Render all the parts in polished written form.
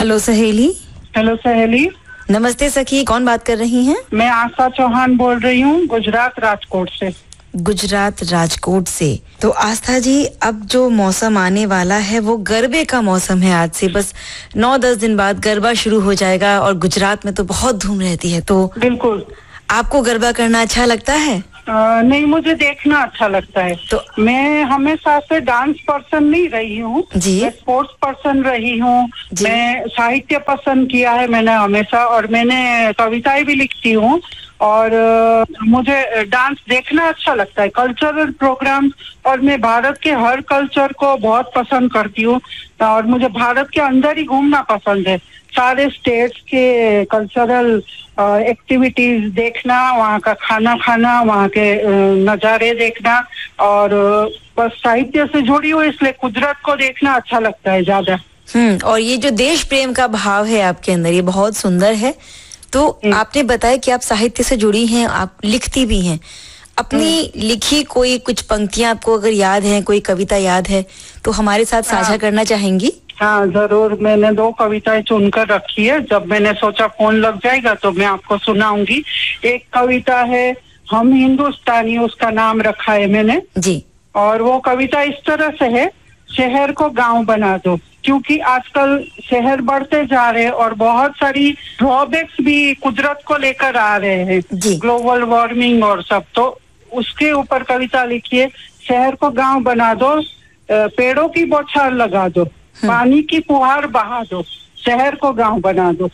Hello सहेली। Hello सहेली। नमस्ते सखी, कौन बात कर रही हैं? मैं आस्था चौहान बोल रही हूँ, गुजरात राजकोट से। गुजरात राजकोट से। तो आस्था जी, अब जो मौसम आने वाला है वो गरबे का मौसम है। आज से बस 9-10 दिन बाद गरबा शुरू हो जाएगा और गुजरात में तो बहुत धूम रहती है। तो बिल्कुल। आपको गरबा करना अच्छा लगता है? नहीं, मुझे देखना अच्छा लगता है। तो मैं हमेशा से डांस पर्सन नहीं रही हूँ, मैं स्पोर्ट्स पर्सन रही हूँ। मैं साहित्य पसंद किया है मैंने हमेशा, और मैंने कविताएं भी लिखती हूँ। और मुझे डांस देखना अच्छा लगता है, कल्चरल प्रोग्राम। और मैं भारत के हर कल्चर को बहुत पसंद करती हूँ, और मुझे भारत के अंदर ही घूमना पसंद है। सारे स्टेट्स के कल्चरल एक्टिविटीज देखना, वहाँ का खाना खाना, वहाँ के नज़ारे देखना, और बस साहित्य से जुड़ी हुई इसलिए कुदरत को देखना अच्छा लगता है ज्यादा। और ये जो देश प्रेम का भाव है आपके अंदर, ये बहुत सुंदर है। तो आपने बताया कि आप साहित्य से जुड़ी हैं, आप लिखती भी हैं। अपनी लिखी कोई कुछ पंक्तियां आपको अगर याद है, कोई कविता याद है तो हमारे साथ साझा करना चाहेंगी? हाँ जरूर, मैंने 2 कविताएं चुनकर रखी है। जब मैंने सोचा फोन लग जाएगा तो मैं आपको सुनाऊंगी। एक कविता है हम हिंदुस्तानी, उसका नाम रखा है मैंने जी। और वो कविता इस तरह से है, शहर को गांव बना दो। क्योंकि आजकल शहर बढ़ते जा रहे हैं और बहुत सारी ड्रॉबैक्स भी कुदरत को लेकर आ रहे हैं, ग्लोबल वार्मिंग और सब। तो उसके ऊपर कविता लिखिए, शहर को गांव बना दो, पेड़ों की बौछार लगा दो, पानी की फुहार बहा दो, शहर को गांव बना दो,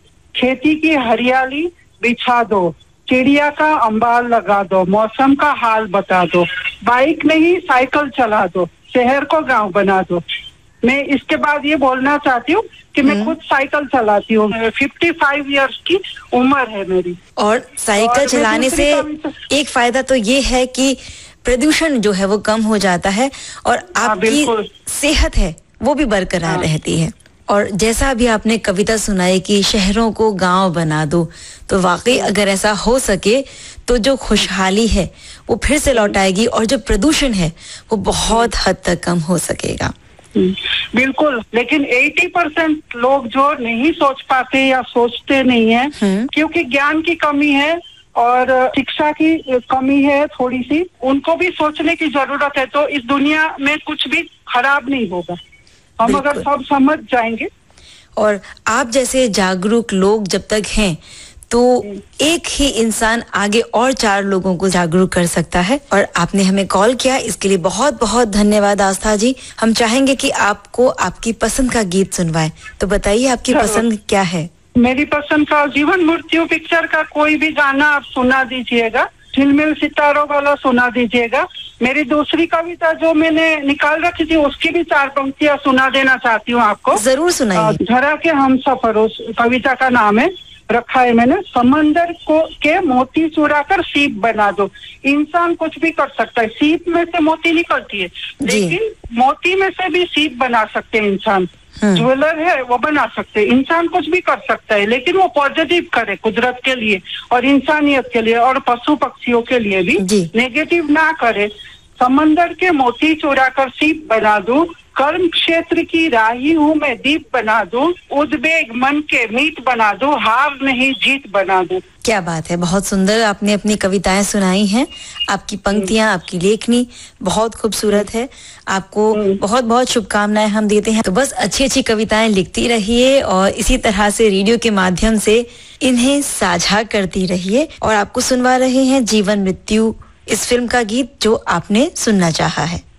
खेती की हरियाली बिछा दो, चिड़िया का अंबार लगा दो, मौसम का हाल बता दो, बाइक नहीं साइकिल चला दो, शहर को गांव बना दो। मैं इसके बाद ये बोलना चाहती हूँ कि मैं खुद साइकिल चलाती हूँ, 55 इयर्स की उम्र है मेरी। और साइकिल चलाने से एक फायदा तो ये है कि प्रदूषण जो है वो कम हो जाता है और आपकी सेहत है वो भी बरकरार रहती है। और जैसा अभी आपने कविता सुनाई कि शहरों को गांव बना दो, तो वाकई अगर ऐसा हो सके तो जो खुशहाली है वो फिर से लौट आएगी और जो प्रदूषण है वो बहुत हद तक कम हो सकेगा। बिल्कुल, लेकिन 80% लोग जो नहीं सोच पाते या सोचते नहीं है, क्योंकि ज्ञान की कमी है और शिक्षा की कमी है थोड़ी सी, उनको भी सोचने की जरूरत है। तो इस दुनिया में कुछ भी खराब नहीं होगा हम अगर सब समझ जाएंगे। और आप जैसे जागरूक लोग जब तक हैं तो एक ही इंसान आगे और 4 लोगों को जागरूक कर सकता है। और आपने हमें कॉल किया, इसके लिए बहुत बहुत धन्यवाद आस्था जी। हम चाहेंगे कि आपको आपकी पसंद का गीत सुनवाएं, तो बताइए आपकी पसंद क्या है? मेरी पसंद का जीवन मृत्यु पिक्चर का कोई भी गाना आप सुना दीजिएगा, झिलमिल सितारों वाला सुना दीजिएगा। मेरी दूसरी कविता जो मैंने निकाल रखी थी उसकी भी 4 पंक्तियां सुना देना चाहती हूँ आपको। जरूर सुनाइए। झरा के हम सफर, उस कविता का नाम है, रखा है मैंने। समंदर को के मोती चुरा कर सीप बना दो। इंसान कुछ भी कर सकता है, सीप में से मोती निकलती है, लेकिन मोती में से भी सीप बना सकते हैं इंसान। ज्वेलर है वो बना सकते हैं, इंसान कुछ भी कर सकता है, लेकिन वो पॉजिटिव करे कुदरत के लिए और इंसानियत के लिए और पशु पक्षियों के लिए भी, नेगेटिव ना करे। समंदर के मोती चुरा कर सीप बना दूं, कर्म क्षेत्र की राही हूँ मैं दीप बना दूं, उद्वेग मन के मीत बना दूं, हार नहीं जीत बना दूं। क्या बात है, बहुत सुंदर आपने अपनी कविताएं सुनाई हैं। आपकी पंक्तियां, आपकी लेखनी बहुत खूबसूरत है। आपको बहुत बहुत शुभकामनाएं हम देते हैं। तो बस अच्छी अच्छी कविताएं लिखती रहिए और इसी तरह से रेडियो के माध्यम से इन्हें साझा करती रहिए। और आपको सुनवा रहे हैं जीवन मृत्यु इस फिल्म का गीत जो आपने सुनना चाहा है।